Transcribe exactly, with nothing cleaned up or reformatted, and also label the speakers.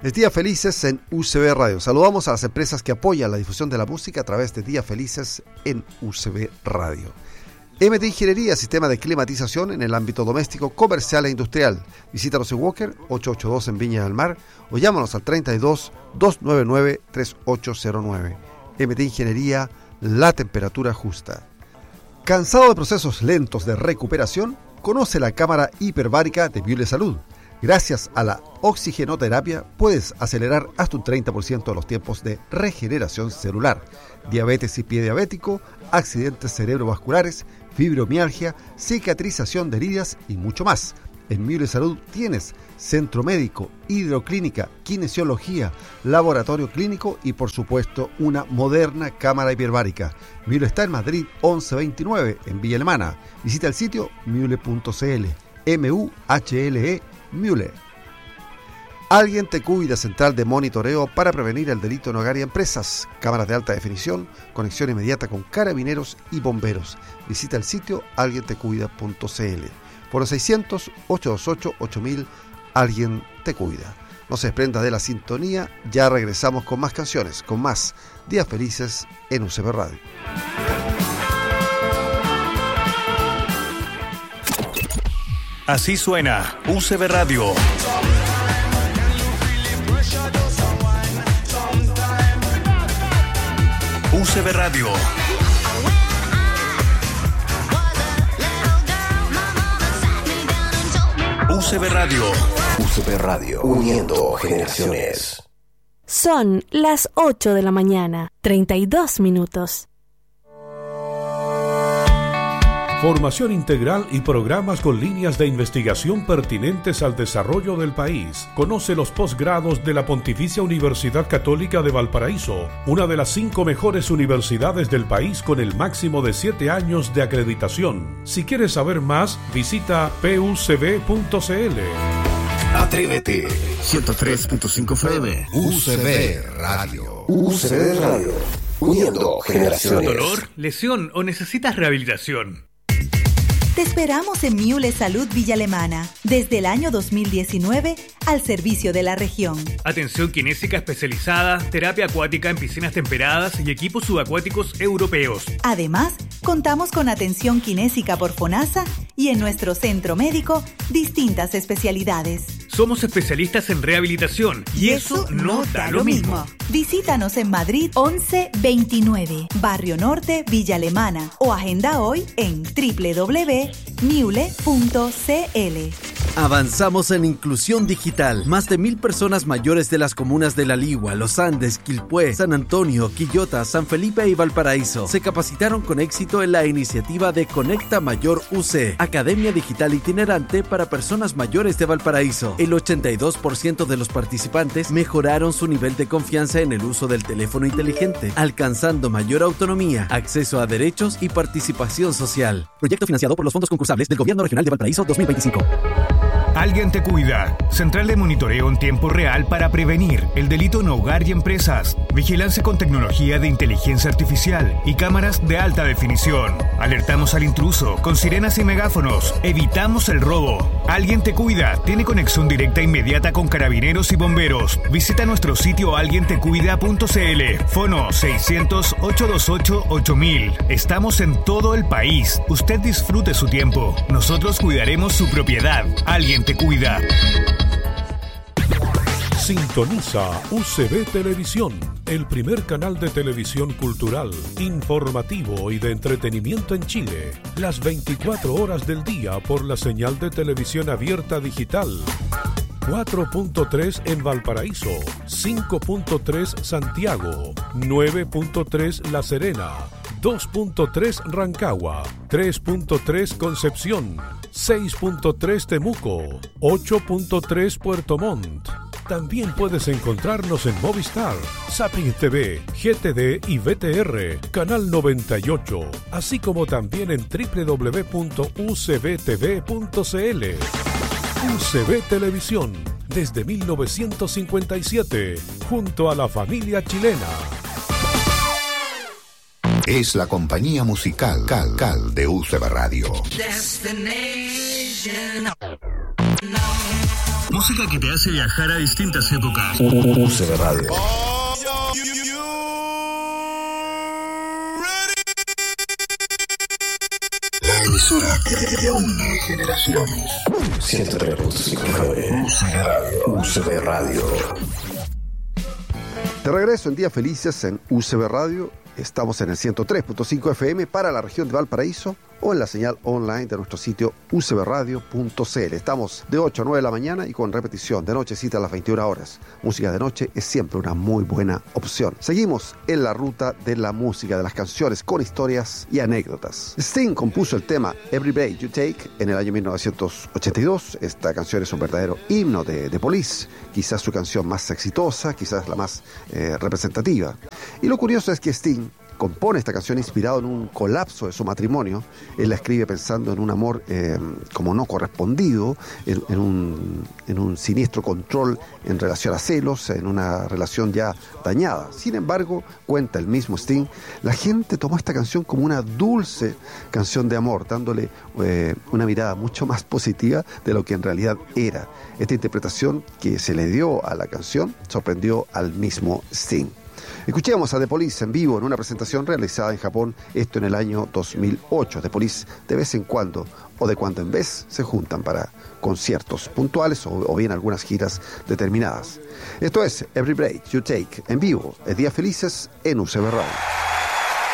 Speaker 1: Es Días Felices en U C B Radio. Saludamos a las empresas que apoyan la difusión de la música a través de Días Felices en U C B Radio. M T Ingeniería, sistema de climatización en el ámbito doméstico, comercial e industrial. Visítanos en Walker, ochocientos ochenta y dos en Viña del Mar, o llámanos al treinta y dos, doscientos noventa y nueve, treinta y ocho cero nueve. M T Ingeniería, la temperatura justa. ¿Cansado de procesos lentos de recuperación? Conoce la cámara hiperbárica de Miule Salud. Gracias a la oxigenoterapia puedes acelerar hasta un treinta por ciento de los tiempos de regeneración celular. Diabetes y pie diabético, accidentes cerebrovasculares, fibromialgia, cicatrización de heridas y mucho más. En Miule Salud tienes centro médico, hidroclínica, kinesiología, laboratorio clínico y por supuesto una moderna cámara hiperbárica. Miule está en Madrid once veintinueve en Villa Alemana. Visita el sitio miule punto c l. M U H L E Miule. Alguien te cuida, central de monitoreo para prevenir el delito en hogar y empresas. Cámaras de alta definición, conexión inmediata con carabineros y bomberos. Visita el sitio alguien te cuida punto c l. Por los seiscientos, ochocientos veintiocho, ocho mil, Alguien te cuida. No se desprenda de la sintonía, ya regresamos con más canciones, con más Días Felices en U C B Radio.
Speaker 2: Así suena U C B Radio. U C B Radio. U C B Radio.
Speaker 3: U C B Radio, uniendo generaciones.
Speaker 4: Son las ocho de la mañana, treinta y dos minutos.
Speaker 5: Formación integral y programas con líneas de investigación pertinentes al desarrollo del país. Conoce los posgrados de la Pontificia Universidad Católica de Valparaíso, una de las cinco mejores universidades del país con el máximo de siete años de acreditación. Si quieres saber más, visita p u c b punto c l.
Speaker 3: Atrévete. ciento tres punto cinco F M. U C B Radio. U C B Radio. Uniendo generaciones.
Speaker 2: ¿Dolor, lesión o necesitas rehabilitación?
Speaker 6: Te esperamos en Miule Salud Villa Alemana, desde el año dos mil diecinueve, al servicio de la región.
Speaker 2: Atención kinésica especializada, terapia acuática en piscinas temperadas y equipos subacuáticos europeos.
Speaker 6: Además, contamos con atención kinésica por FONASA y en nuestro centro médico, distintas especialidades.
Speaker 2: Somos especialistas en rehabilitación y, y eso, eso no da lo mismo. mismo.
Speaker 6: Visítanos en Madrid once veintinueve, Barrio Norte, Villa Alemana, o agenda hoy en doble u doble u doble u punto miule punto c l.
Speaker 7: Avanzamos en inclusión digital. Más de mil personas mayores de las comunas de La Ligua, Los Andes, Quilpué, San Antonio, Quillota, San Felipe y Valparaíso se capacitaron con éxito en la iniciativa de Conecta Mayor U C, Academia Digital Itinerante para Personas Mayores de Valparaíso. El ochenta y dos por ciento de los participantes mejoraron su nivel de confianza en el uso del teléfono inteligente, alcanzando mayor autonomía, acceso a derechos y participación social. Proyecto financiado por los fondos concursables del Gobierno Regional de Valparaíso dos mil veinticinco.
Speaker 2: Alguien te cuida. Central de monitoreo en tiempo real para prevenir el delito en hogar y empresas. Vigilancia con tecnología de inteligencia artificial y cámaras de alta definición. Alertamos al intruso con sirenas y megáfonos. Evitamos el robo. Alguien te cuida. Tiene conexión directa e inmediata con carabineros y bomberos. Visita nuestro sitio alguien te cuida punto c l. Fono seiscientos, ochocientos veintiocho, ocho mil. Estamos en todo el país. Usted disfrute su tiempo. Nosotros cuidaremos su propiedad. Alguien te cuida.
Speaker 5: Sintoniza U C B Televisión, el primer canal de televisión cultural, informativo y de entretenimiento en Chile. Las veinticuatro horas del día por la señal de televisión abierta digital. cuatro punto tres en Valparaíso, cinco punto tres Santiago, nueve punto tres La Serena, dos punto tres Rancagua, tres punto tres Concepción, seis punto tres Temuco, ocho punto tres Puerto Montt. También puedes encontrarnos en Movistar, Zapping T V, G T D y V T R, Canal noventa y ocho, así como también en doble u doble u doble u punto u c b t v punto c l. U C B Televisión, desde mil novecientos cincuenta y siete, junto a la familia chilena.
Speaker 3: Es la compañía musical Cal Cal de U C B Radio.
Speaker 2: Música que te hace viajar a distintas épocas.
Speaker 3: U C B Radio. La emisora que une generaciones. ciento tres punto cinco F M. U C B Radio. U C B Radio.
Speaker 1: De regreso en Días Felices en U C B Radio. Estamos en el ciento tres punto cinco F M para la región de Valparaíso o en la señal online de nuestro sitio u c b radio punto c l. Estamos de ocho a nueve de la mañana y con repetición de nochecita a las veintiuna horas. Música de noche es siempre una muy buena opción. Seguimos en la ruta de la música, de las canciones con historias y anécdotas. Sting compuso el tema Every Breath You Take en el año mil novecientos ochenta y dos. Esta canción es un verdadero himno de The Police, quizás su canción más exitosa, quizás la más eh, representativa. Y lo curioso es que Sting compone esta canción inspirado en un colapso de su matrimonio. Él la escribe pensando en un amor eh, como no correspondido, en, en, un, en un siniestro control en relación a celos, en una relación ya dañada. Sin embargo, cuenta el mismo Sting, la gente tomó esta canción como una dulce canción de amor, dándole eh, una mirada mucho más positiva de lo que en realidad era. Esta interpretación que se le dio a la canción sorprendió al mismo Sting. Escuchemos a The Police en vivo en una presentación realizada en Japón, esto en el año dos mil ocho. The Police de vez en cuando o de cuando en vez se juntan para conciertos puntuales o, o bien algunas giras determinadas. Esto es Every Breath You Take en vivo, en Días Felices en U C B Radio.